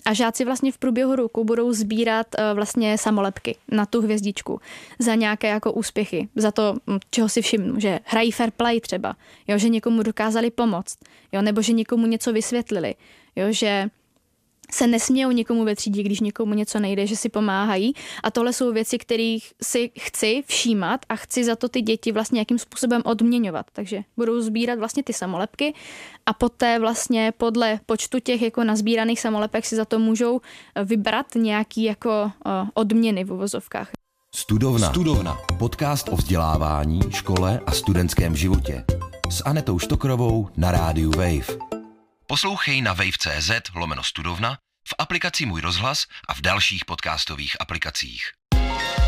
A žáci vlastně v průběhu roku budou sbírat vlastně samolepky na tu hvězdičku za nějaké jako úspěchy, za to, čeho si všimnu, že hrají fair play třeba, jo, že někomu dokázali pomoct, jo, nebo že někomu něco vysvětlili, jo, že se nesmějou někomu ve třídě, když někomu něco nejde, že si pomáhají. A tohle jsou věci, kterých si chci všímat a chci za to ty děti vlastně nějakým způsobem odměňovat. Takže budou sbírat vlastně ty samolepky a poté vlastně podle počtu těch jako nazbíraných samolepek si za to můžou vybrat nějaký jako odměny v uvozovkách. Studovna. Podcast o vzdělávání, škole a studentském životě. S Anetou Štokrovou na rádiu Wave. Poslouchej na wave.cz/studovna, v aplikaci Můj rozhlas a v dalších podcastových aplikacích.